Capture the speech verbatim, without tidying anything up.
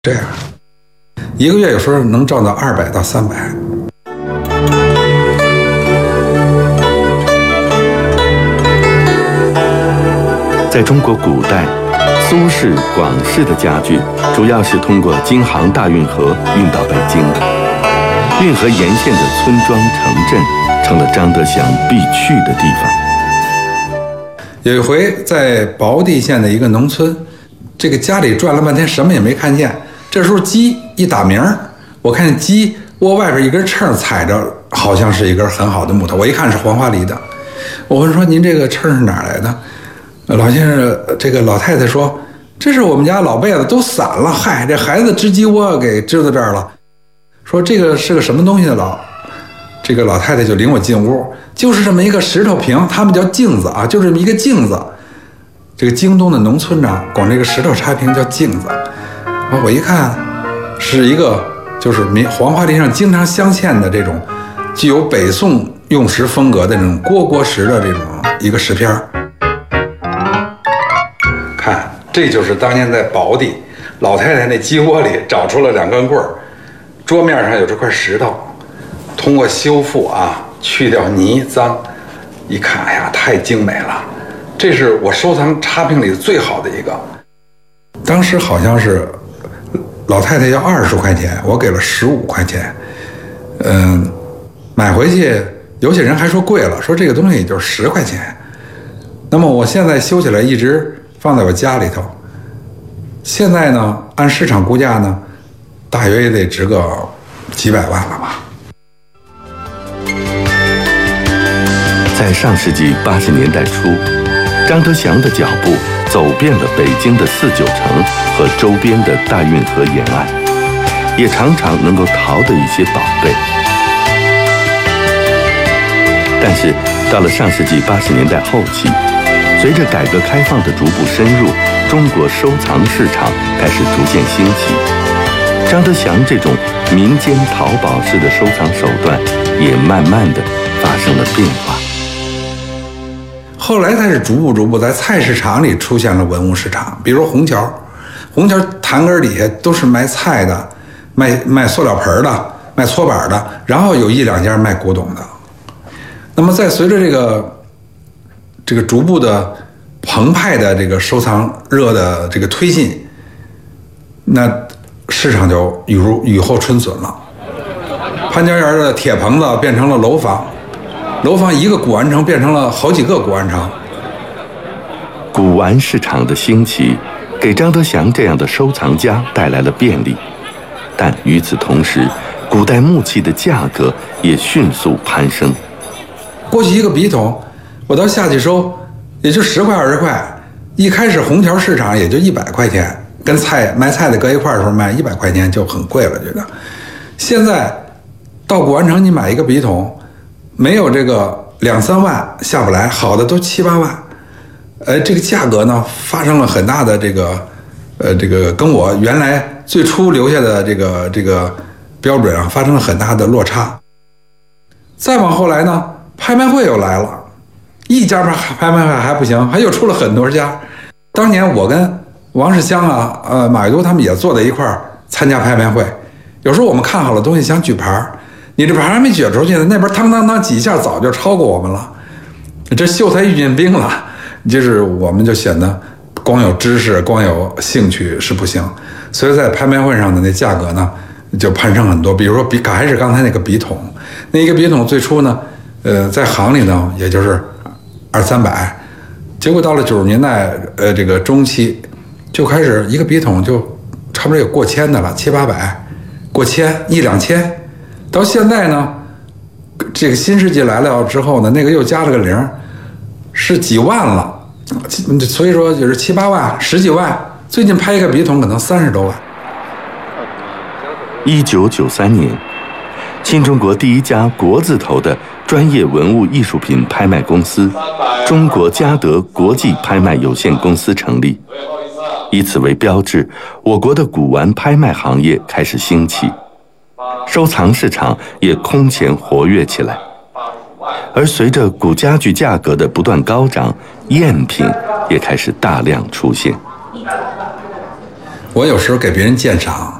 这样，一个月有时候能挣到二百到三百。 在中国古代，苏式、广式的家具主要是通过京杭大运河运到北京的。运河沿线的村庄城镇成了张德祥必去的地方。 有一回在保地县的一个农村，这个家里转了半天什么也没看见，这时候鸡一打鸣，我看见鸡窝外边一根秤踩着，好像是一根很好的木头，我一看是黄花梨的。我问说您这个秤是哪来的？老先生，这个老太太说这是我们家老被子都散了，嗨，这孩子织鸡窝给织到这儿了。说这个是个什么东西的老这个老太太就领我进屋，就是这么一个石头瓶，他们叫镜子啊，就是这么一个镜子。这个京东的农村呢，管这个石头插瓶叫镜子。我一看是一个就是黄花梨上经常镶嵌的这种具有北宋用石风格的这种蝈蝈石的这种一个石片。看，这就是当年在保地老太太那鸡窝里找出了两根棍儿，桌面上有这块石头，通过修复啊，去掉泥脏，一看，哎呀，太精美了！这是我收藏插瓶里最好的一个。当时好像是老太太要二十块钱，我给了十五块钱。嗯，买回去有些人还说贵了，说这个东西也就是十块钱。那么我现在修起来一直放在我家里头。现在呢，按市场估价呢，大约也得值个几百万了吧。 在上世纪八十年代初，张德祥的脚步走遍了北京的四九城和周边的大运河沿岸，也常常能够淘得一些宝贝。但是到了上世纪八十年代后期，随着改革开放的逐步深入，中国收藏市场开始逐渐兴起，张德祥这种民间淘宝式的收藏手段也慢慢的发生了变化。 后来才是逐步逐步在菜市场里出现了文物市场，比如说虹桥，虹桥坛根底下都是卖菜的，卖卖塑料盆的，卖搓板的，然后有一两家卖古董的。那么在随着这个这个逐步的澎湃的这个收藏热的这个推进，那市场就雨如雨后春笋了。潘家园的铁棚子变成了楼房，楼房一个古玩城变成了好几个古玩城。 古玩市场的兴起给张德祥这样的收藏家带来了便利，但与此同时，古代木器的价格也迅速攀升。 过去一个笔筒我到下去收也就十块二十块，一开始虹桥市场也就一百块钱，跟菜卖菜的搁一块的时候卖一百块钱就很贵了，觉得。现在到古玩城你买一个笔筒，没有这个两三万下不来，好的都七八万。呃，这个价格呢发生了很大的这个呃这个跟我原来最初留下的这个这个标准啊发生了很大的落差。再往后来呢，拍卖会又来了，一家拍卖会还不行，还又出了很多家。当年我跟王世襄啊、呃马未都他们也坐在一块儿参加拍卖会，有时候我们看好了东西想举牌，你这牌还没举出去呢，那边当当当几下早就超过我们了，这秀才遇见兵了。就是我们就显得光有知识光有兴趣是不行，所以在拍卖会上的那价格呢就攀升很多。比如说笔还是刚才那个笔筒，那一个笔筒最初呢呃在行里呢也就是二三百，结果到了九十年代呃这个中期就开始一个笔筒就差不多有过千的了，七八百，过千一两千。到现在呢这个新世纪来了之后呢，那个又加了个零，是几万了，所以说就是七八万十几万，最近拍一个笔筒可能三十多万。 一九九三年，新中国第一家国字头的专业文物艺术品拍卖公司中国嘉德国际拍卖有限公司成立，以此为标志，我国的古玩拍卖行业开始兴起，收藏市场也空前活跃起来。而随着古家具价格的不断高涨，赝品也开始大量出现。 我有时候给别人鉴赏，